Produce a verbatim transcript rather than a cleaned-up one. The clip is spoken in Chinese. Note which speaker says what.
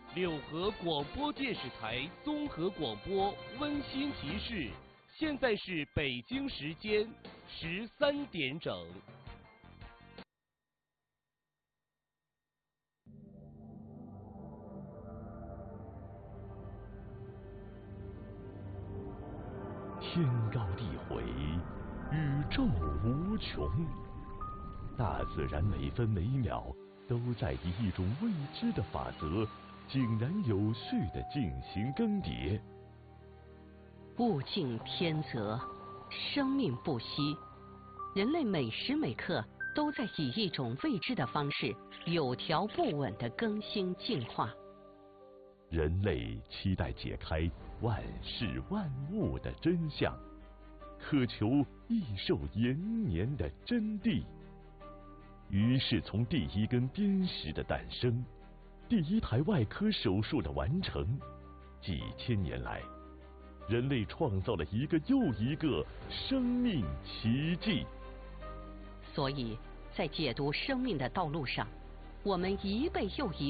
Speaker 1: 六合广播电视台综合广播温馨提示：现在是北京时间十三点整。
Speaker 2: 天高地回，宇宙无穷，大自然每分每秒都在以一种未知的法则，井然有序地进行更迭。
Speaker 3: 物竞天择，生命不息，人类每时每刻都在以一种未知的方式，有条不紊地更新进化。
Speaker 2: 人类期待解开万事万物的真相，渴求益寿延年的真谛。于是，从第一根砭石的诞生，第一台外科手术的完成，几千年来，人类创造了一个又一个生命奇迹。
Speaker 3: 所以在解读生命的道路上，我们一辈又一